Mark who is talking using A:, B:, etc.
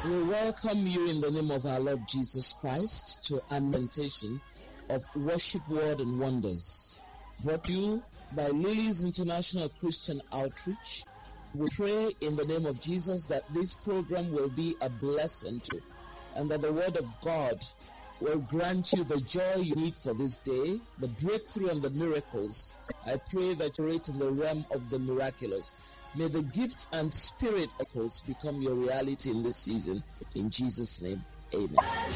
A: We welcome you in the name of our Lord Jesus Christ to an meditation of Worship, Word and Wonders, brought to you by Lilies International Christian Outreach. We pray in the name of Jesus that this program will be a blessing to you, and that the Word of God will grant you the joy you need for this day, the breakthrough and the miracles. I pray that you're in the realm of the miraculous. May the gift and spirit of miracles become your reality in this season. In Jesus' name, amen.